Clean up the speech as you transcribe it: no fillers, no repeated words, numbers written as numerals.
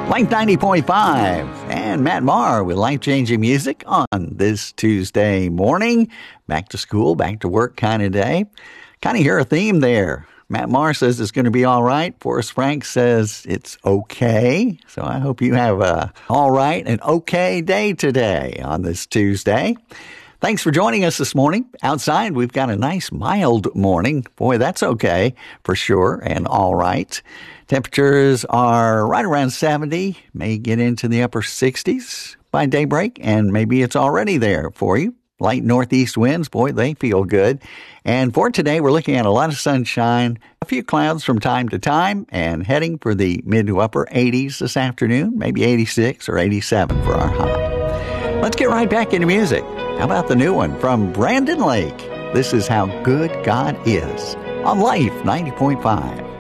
Life 90.5 and Matt Maher with life-changing music on this Tuesday morning. Back to school, back to work kind of day. Kind of hear a theme there. Matt Maher says it's going to be all right. Forrest Frank says it's okay. So I hope you have a all right and okay day today on this Tuesday. Thanks for joining us this morning. Outside, we've got a nice mild morning. Boy, that's okay for sure and all right. Temperatures are right around 70, may get into the upper 60s by daybreak, and maybe it's already there for you. Light northeast winds, boy, they feel good. And for today, we're looking at a lot of sunshine, a few clouds from time to time, and heading for the mid to upper 80s this afternoon, maybe 86 or 87 for our high. Let's get right back into music. How about the new one from Brandon Lake? This is How Good God Is on Life 90.5.